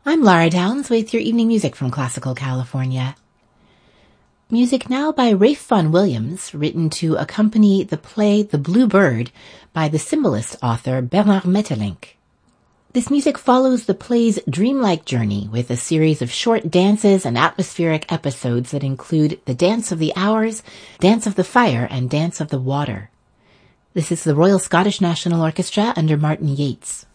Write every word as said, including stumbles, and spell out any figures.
I'm Lara Downs with your evening music from Classical California. Music now by Ralph Vaughan Williams, written to accompany the play The Blue Bird by the symbolist author Bernard Maeterlinck. This music follows the play's dreamlike journey with a series of short dances and atmospheric episodes that include the Dance of the Hours, Dance of the Fire, and Dance of the Water. This is the Royal Scottish National Orchestra under Martin Yates.